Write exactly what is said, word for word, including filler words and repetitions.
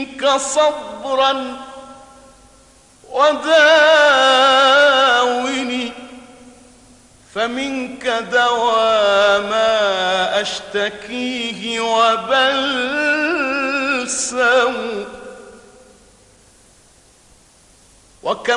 منك صبرا وداوني، فمنك دوا ما أشتكيه وبلسم. وكم